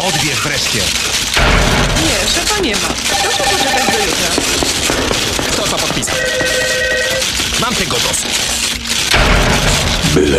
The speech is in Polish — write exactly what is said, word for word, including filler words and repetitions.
Odbierz wreszcie. Nie, szefa nie ma. Proszę poczekać do jutra.